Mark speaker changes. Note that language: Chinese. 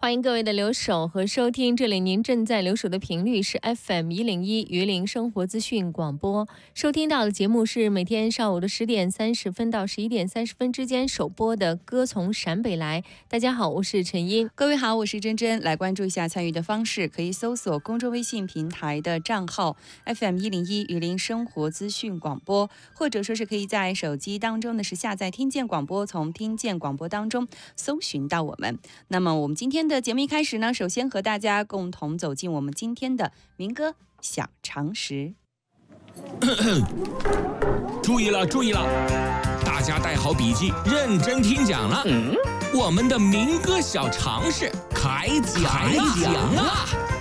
Speaker 1: 欢迎各位的留守和收听，这里您正在留守的频率是 FM101榆林生活资讯广播，收听到的节目是每天上午的10点30分到11点30分之间首播的《歌从陕北来》。大家好，我是陈音。
Speaker 2: 各位好，我是珍珍。来关注一下参与的方式，可以搜索公众微信平台的账号 FM101榆林生活资讯广播，或者说是可以在手机当中呢是下载听见广播，从听见广播当中搜寻到我们。那么我们今天的节目一开始呢，首先和大家共同走进我们今天的民歌小常识。
Speaker 3: 注意了，注意了，大家带好笔记，认真听讲了。我们的民歌小常识开讲了。